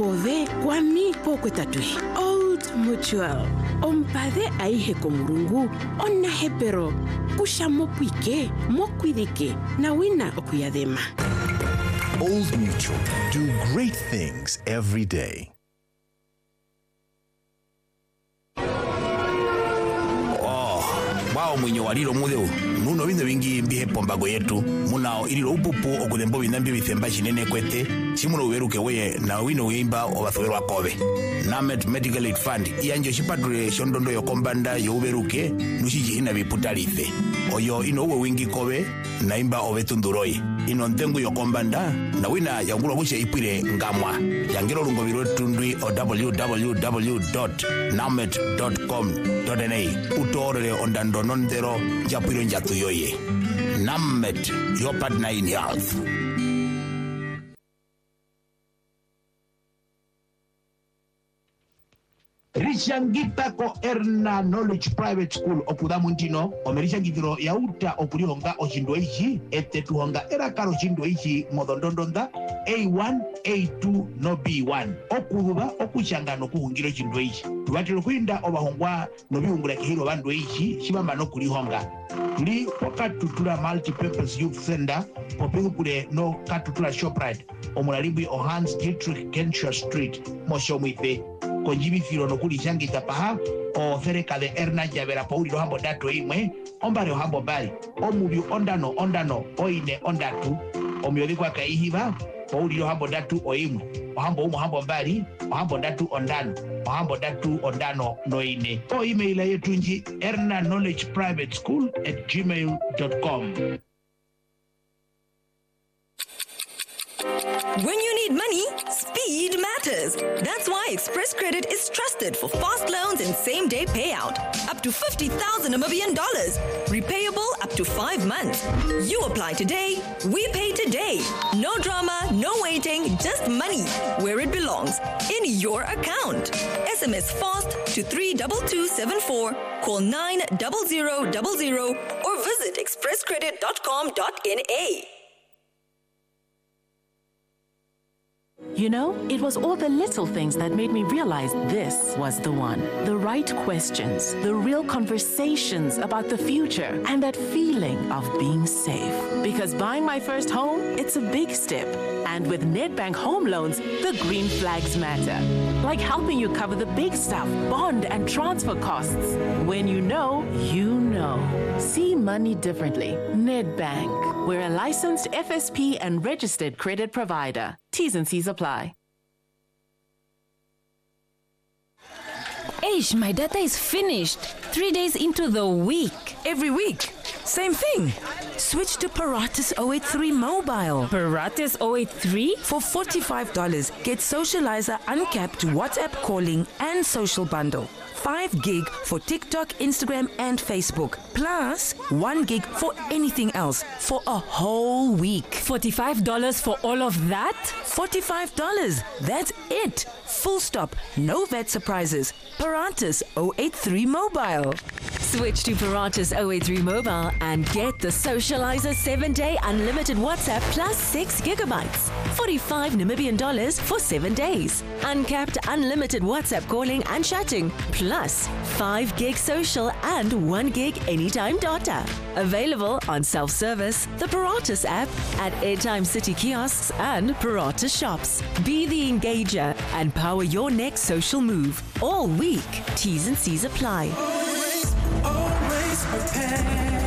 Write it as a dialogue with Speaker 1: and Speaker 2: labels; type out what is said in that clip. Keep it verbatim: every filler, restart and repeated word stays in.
Speaker 1: kove kwami pokwetatwe Old Mutual ompade aihe komurungu onna hepero kusha mokwike mokwidike na wina okuyadema.
Speaker 2: Old Mutual, do great things every day.
Speaker 3: Wao mwenye waliro mudeu nuno binde bingi mbihe pombago yetu munao iliro upupu okudembo binambi bithemba chinene kwete simuno weruke weye na wino wimba obathowerwa kobe Namet Medical Aid Fund iyanjo chipature shondondo yokombanda yoberuke nushiji ina biputalife oyo ino uwe wingi kobe na imba obetunduroi ino ntengu yokombanda na wina yangula kushe ipire ngamwa yangiro lungo biro tundui o w w w dot namet dot com dot n a utore ondando nondero japiro njatu yoye. Namet, your partner in health.
Speaker 4: Rishangita ko Erna Knowledge Private School okudamu ntino omerishangitiro yauta okulihonga oshindo ichi ete tuhonga erakaro shindo ichi modondondonda A one, A two no B one okuduba okushanga no kuhungiro shindo ichi tubatiro kuinda obahongwa no bihungura kihiro bandu ichi shibamba no kulihonga tuli wakatutula multi-purpose youth center popikukule no katutula shoprite omulalibi o Hans Dietrich Genscher Street moshomwife konjibithiro nokulishangita paha o cerca de Erna Javera Pauliro hambo datu imwe ombare hambo bali omulio ondano ondano oine ondatu omiodikwa kaihiba Pauliro hambo datu oimwe ohambo umo hambo bali ohambo datu ondano ohambo datu ondano noine o email yetu nji erna knowledge private school at gmail dot com.
Speaker 5: When you need money, speed matters. That's why Express Credit is trusted for fast loans and same-day payout. Up to fifty thousand Namibian dollars. Repayable up to five months. You apply today, we pay today. No drama, no waiting, just money where it belongs, in your account. S M S FAST to three two two seven four, call nine zero zero zero zero, or visit express credit dot com dot n a.
Speaker 6: You know, it was all the little things that made me realize this was the one. The right questions, the real conversations about the future, and that feeling of being safe. Because buying my first home, it's a big step. And with Nedbank Home Loans, the green flags matter. Like helping you cover the big stuff, bond and transfer costs. When you know, you know. See money differently. Nedbank. We're a licensed F S P and registered credit provider. T's and C's apply.
Speaker 7: Eish, my data is finished. Three days into the week.
Speaker 8: Every week. Same thing. Switch to Paratus zero eight three mobile.
Speaker 7: Paratus zero eight three?
Speaker 8: For forty-five dollars, get Socializer uncapped WhatsApp calling and social bundle. five gig for TikTok, Instagram, and Facebook. Plus, one gig for anything else for a whole week.
Speaker 7: forty-five dollars for all of that?
Speaker 8: forty-five dollars. That's it. Full stop. No V A T surprises. Paratus zero eight three mobile.
Speaker 9: Switch to Paratus zero eight three mobile and get the Socializer seven-day unlimited WhatsApp plus six gigabytes. forty-five Namibian dollars for seven days. Uncapped unlimited WhatsApp calling and chatting. Plus five gig social and one gig anytime data. Available on self-service, the Paratus app, at Airtime City kiosks and Paratus shops. Be the engager and power your next social move. All week. T's and C's apply.
Speaker 10: Always, always prepare.